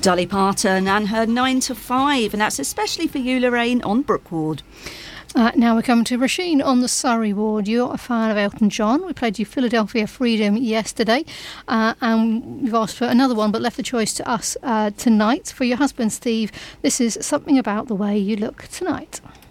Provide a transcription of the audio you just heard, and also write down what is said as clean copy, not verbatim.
Dolly Parton and her 9 to 5, and that's especially for you, Lorraine, on Brook Ward. Now we come to Roisin on the Surrey ward. You're a fan of Elton John. We played you Philadelphia Freedom yesterday, and you've asked for another one but left the choice to us tonight. For your husband Steve, this is Something About the Way You Look Tonight.